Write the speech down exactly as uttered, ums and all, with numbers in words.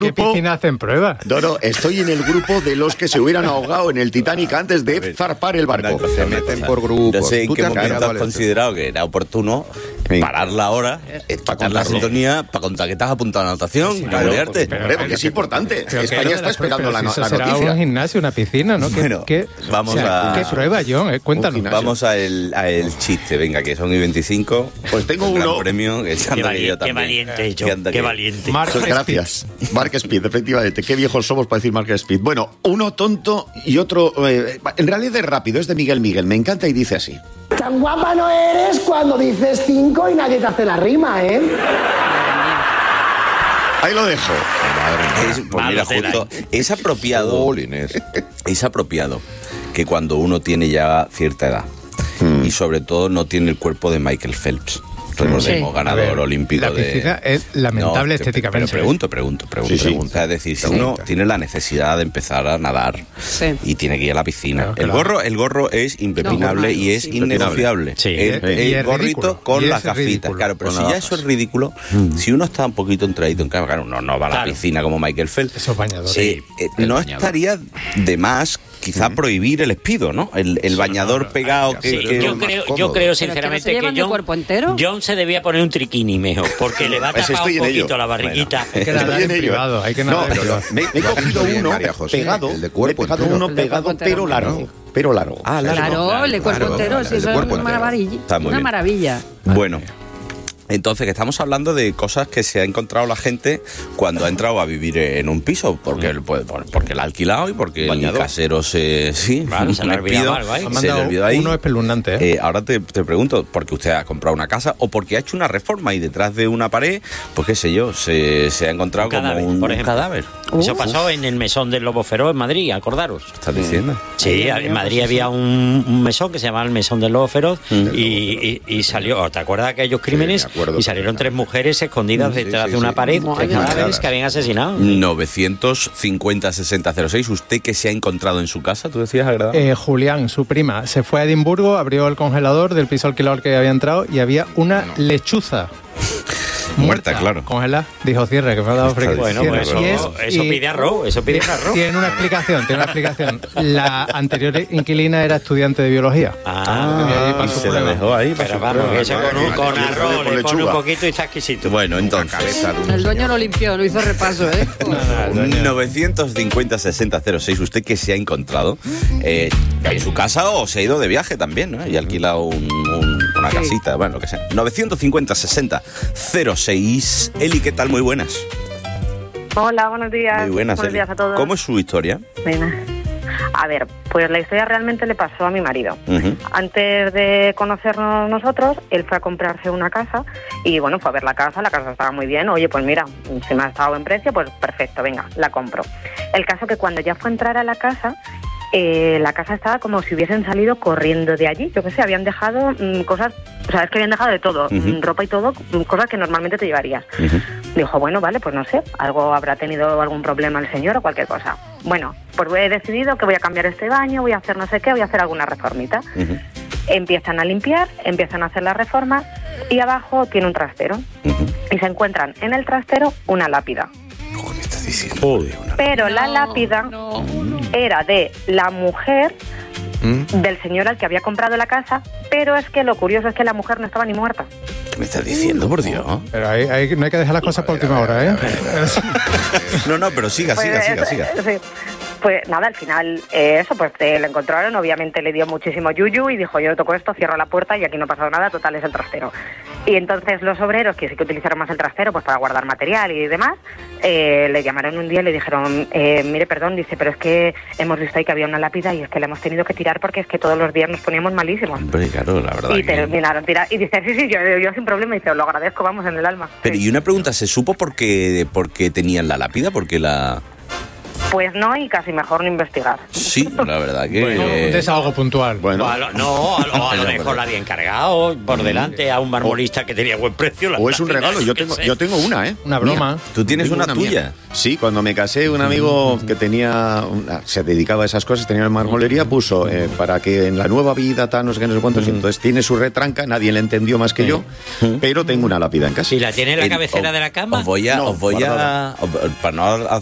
¿Qué piscina hacen pruebas? No, no, estoy en el grupo de los que se hubieran ahogado en el Titanic antes de zarpar el barco. Se meten por grupos. No sé en qué momento has considerado que era oportuno pararla ahora, quitar la sintonía para contar que estás apuntado a la natación, sí, claro, arte. Pero, pero, porque es importante. España está esperando la, no, si la será noticia. Un gimnasio, una piscina, ¿no? ¿Qué, bueno, qué, vamos o sea, a... ¿Qué prueba, John? Eh, cuéntanos. Vamos a el, a el chiste, venga, que son y veinticinco. Pues tengo un uno. Gran premio, que qué, valiente, qué valiente, John, qué valiente. Mark pues gracias. Mark Speed, efectivamente. Qué viejos somos para decir Mark Speed. Bueno, uno tonto y otro... Eh, en realidad es rápido, es de Miguel Miguel. Me encanta y dice así. Tan guapa no eres cuando dices cinco y nadie te hace la rima, ¿eh? Ahí lo dejo. Es, pues mira, justo, es apropiado, es apropiado que cuando uno tiene ya cierta edad hmm. y sobre todo no tiene el cuerpo de Michael Phelps. Recordemos, sí. ganador ver, olímpico la piscina de... es lamentable no, estéticamente. Pero pregunto, pregunto, pregunto. Sí, pregunto. Sí. Es decir, si uno tiene la necesidad de empezar a nadar sí. y tiene que ir a la piscina, claro, el claro. gorro el gorro es impepinable no, y es sí. innegociable. Sí. El, el, el gorrito ridículo. Con las gafitas, claro, pero con si ya eso es ridículo, mm. si uno está un poquito entradito en cama, claro, uno no va a la claro. piscina como Michael Phelps. Esos bañadores. Eh, eh, no bañador. Estaría de más quizá mm. prohibir el espido, ¿no? El, el sí, bañador no, no, pegado. Sí, que, que yo, creo, yo creo sinceramente que, no que John, cuerpo entero? John se debía poner un triquini mejor, porque le va a tapar un poquito la barriguita. Bueno, hay que nadar en privado, hay que nadar en privado. Me he cogido uno pegado, el de cuerpo he pegado uno pegado pero largo. Pero largo. Ah, largo. Claro, el de cuerpo entero, si eso es una maravilla. Una maravilla. Bueno. Entonces, que estamos hablando de cosas que se ha encontrado la gente cuando ha entrado a vivir en un piso, porque, mm. pues, porque la ha alquilado y porque Bañado. el casero se... Sí, claro, se le ha olvidado algo ahí. Se le olvidó ahí. Uno espeluznante, ¿eh? Eh, ahora te, te pregunto, ¿porque usted ha comprado una casa o porque ha hecho una reforma y detrás de una pared, pues qué sé yo, se, se ha encontrado un cadáver, como un, por ejemplo. un cadáver? Eso pasó en el mesón del Lobo Feroz en Madrid, acordaros. ¿Estás diciendo? Sí, en Madrid había un, un mesón que se llamaba el mesón del Lobo Feroz mm. y, y, y salió, ¿te acuerdas de aquellos crímenes? Sí, y salieron tres mujeres escondidas sí, detrás sí, de una sí. pared de cadáveres que habían asesinado. novecientos cincuenta sesenta cero seis. ¿Usted qué se ha encontrado en su casa? ¿Tú decías, Agrada? Eh, Julián, su prima, se fue a Edimburgo, abrió el congelador del piso alquilado que había entrado y había una no. lechuza. Muerta, claro. Congelada. Dijo cierre, que me ha dado frío. Bueno, pues eso, es, eso pide arroz, eso pide arroz. Tiene una explicación, tiene una explicación. La anterior inquilina era estudiante de biología. Ah, y, y se la dejó ahí. Pero vamos, que eso con, un, con arroz le pone un poquito y está exquisito. Bueno, entonces... El dueño lo limpió, lo hizo repaso, ¿eh? novecientos cincuenta sesenta cero seis. ¿Usted qué se ha encontrado? Eh, ¿En su casa o se ha ido de viaje también, ¿no? Y ha alquilado un, un, una sí. casita, bueno, lo que sea. novecientos cincuenta sesenta cero seis. Eli, ¿qué tal? Muy buenas. Hola, buenos días. Muy buenas, buenos días a todos. ¿Cómo es su historia? Buenas. A ver, pues la historia realmente le pasó a mi marido. Uh-huh. Antes de conocernos nosotros, él fue a comprarse una casa y bueno, fue a ver la casa, la casa estaba muy bien. Oye, pues mira, si me ha estado en precio, pues perfecto, venga, la compro. El caso que cuando ya fue a entrar a la casa, Eh, la casa estaba como si hubiesen salido corriendo de allí. Yo qué sé, habían dejado mmm, cosas, o sea, es que habían dejado de todo, uh-huh. ropa y todo, cosas que normalmente te llevarías. Uh-huh. Dijo, bueno, vale, pues no sé, algo habrá tenido algún problema el señor o cualquier cosa. Bueno, pues he decidido que voy a cambiar este baño, voy a hacer no sé qué, voy a hacer alguna reformita. Uh-huh. Empiezan a limpiar, empiezan a hacer la reforma y abajo tiene un trastero. Uh-huh. Y se encuentran en el trastero una lápida. ¿Qué estás diciendo? Pero no, la lápida no, no. era de la mujer ¿Mm? del señor al que había comprado la casa, pero es que lo curioso es que la mujer no estaba ni muerta. ¿Qué me estás diciendo, por Dios? Pero hay, hay, no hay que dejar las cosas por última hora, ¿eh? No, no, pero siga, pues, siga, siga, siga. Sí. Pues nada, al final eh, eso, pues eh, lo encontraron, obviamente le dio muchísimo yuyu y dijo, yo toco esto, cierro la puerta y aquí no ha pasado nada, total es el trastero. Y entonces los obreros, que sí que utilizaron más el trastero pues para guardar material y demás, eh, le llamaron un día y le dijeron, eh, mire, perdón, dice, pero es que hemos visto ahí que había una lápida y es que la hemos tenido que tirar porque es que todos los días nos poníamos malísimos. Hombre, claro, la verdad. Y que... terminaron tirar y dice, sí, sí, yo, yo sin problema, y dice, lo agradezco, vamos, en el alma. Pero sí. Y una pregunta, ¿se supo por qué, por qué tenían la lápida? ¿Por qué la...? Pues no, y casi mejor no investigar. Sí, la verdad que... Bueno, un desahogo puntual. Bueno. A lo, no, a lo, a lo mejor la había encargado por delante a un marmolista que tenía buen precio. O es un regalo, yo tengo, yo tengo una, ¿eh? Una broma. Mía. ¿Tú tienes una, una tuya? Mía. Sí, cuando me casé, un amigo que tenía, una, se dedicaba a esas cosas, tenía una marmolería, puso eh, para que en la nueva vida, tal, no sé qué, no sé cuántos, y entonces tiene su retranca, nadie le entendió más que yo, pero tengo una lápida en casa. ¿Y la tiene en la cabecera el, de la cama? Os voy a... No, os voy a os, para no